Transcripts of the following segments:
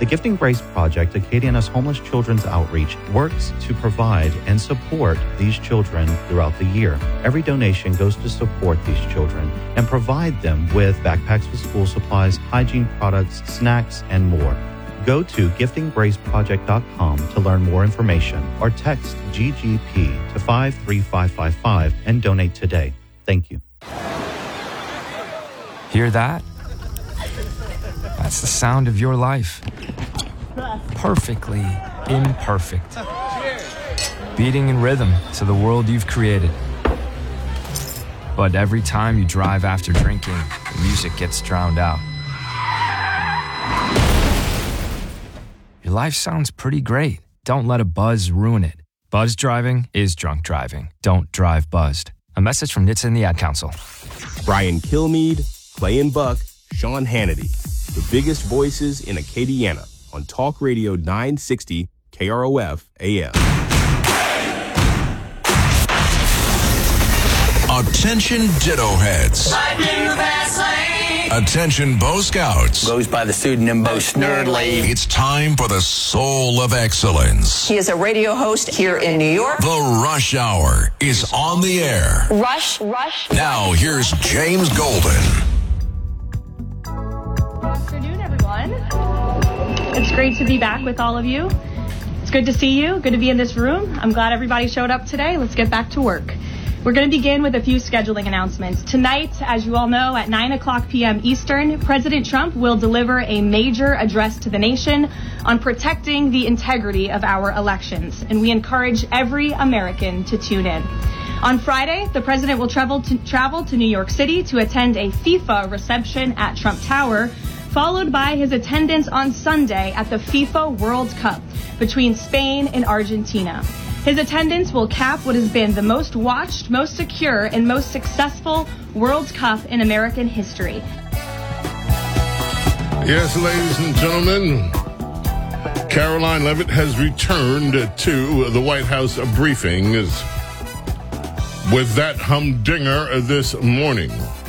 The Gifting Grace Project, Acadiana's homeless children's outreach, works to provide and support these children throughout the year. Every donation goes to support these children and provide them with backpacks with school supplies, hygiene products, snacks, and more. Go to giftinggraceproject.com to learn more information or text GGP to 53555 and donate today. Thank you. Hear that? That's the sound of your life. Perfectly imperfect. Beating in rhythm to the world you've created. But every time you drive after drinking, the music gets drowned out. Your life sounds pretty great. Don't let a buzz ruin it. Buzz driving is drunk driving. Don't drive buzzed. A message from NHTSA and the Ad Council. Brian Kilmeade, Clay and Buck, Sean Hannity. The biggest voices in Acadiana on Talk Radio 960 KROF AM. Attention Ditto Heads. Attention Bo Scouts. Goes by the pseudonym Bo Snerdley. It's time for the Soul of Excellence. He is a radio host here in New York. The Rush Hour is on the air. Rush. Now here's James Golden. Good afternoon, everyone. It's great to be back with all of you. It's good to see you. Good to be in this room. I'm glad everybody showed up today. Let's get back to work. We're going to begin with a few scheduling announcements. Tonight, as you all know, at 9 o'clock p.m. Eastern, President Trump will deliver a major address to the nation on protecting the integrity of our elections, and we encourage every American to tune in. On Friday, the president will travel to New York City to attend a FIFA reception at Trump Tower, followed by his attendance on Sunday at the FIFA World Cup between Spain and Argentina. His attendance will cap what has been the most watched, most secure, and most successful World Cup in American history. Yes, ladies and gentlemen, Caroline Leavitt has returned to the White House briefings with that humdinger this morning.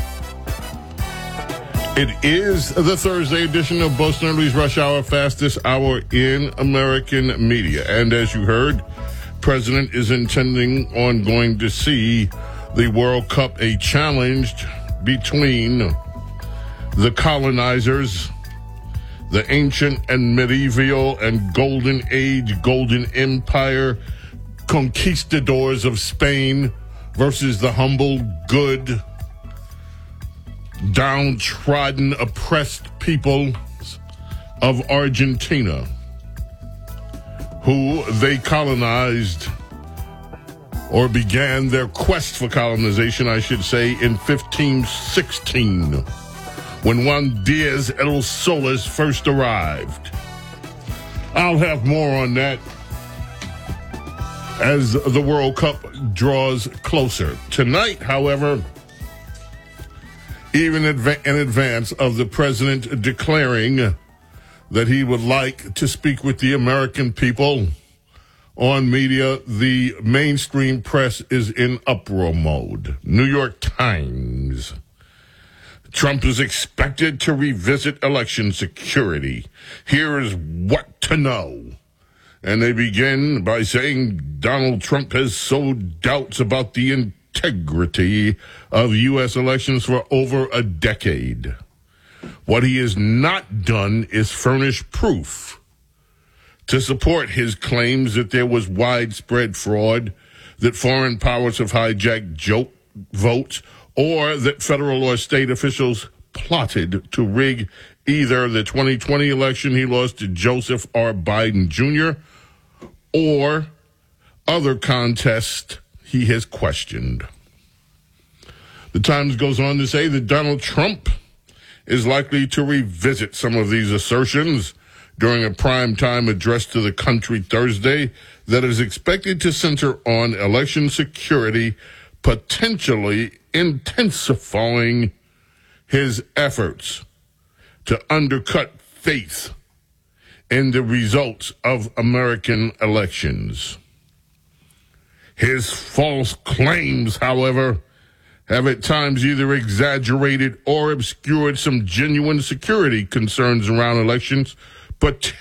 It is the Thursday edition of Bo Snerdley's Rush Hour, fastest hour in American media. And as you heard, President is intending on going to see the World Cup, a challenge between the colonizers, the ancient and medieval and golden age, golden empire conquistadors of Spain versus the humble, good, downtrodden, oppressed people of Argentina, who they colonized, or began their quest for colonization, I should say, in 1516, when Juan Diaz el Solis first arrived. I'll have more on that as the World Cup draws closer. Tonight, however, even in advance of the president declaring that he would like to speak with the American people on media, the mainstream press is in uproar mode. New York Times. Trump is expected to revisit election security. Here is what to know. And they begin by saying Donald Trump has sowed doubts about the integrity of U.S. elections for over a decade. What he has not done is furnish proof to support his claims that there was widespread fraud, that foreign powers have hijacked votes, or that federal or state officials plotted to rig either the 2020 election he lost to Joseph R. Biden Jr. or other contests he has questioned. The Times goes on to say that Donald Trump is likely to revisit some of these assertions during a primetime address to the country Thursday that is expected to center on election security, potentially intensifying his efforts to undercut faith in the results of American elections. His false claims, however, have at times either exaggerated or obscured some genuine security concerns around elections,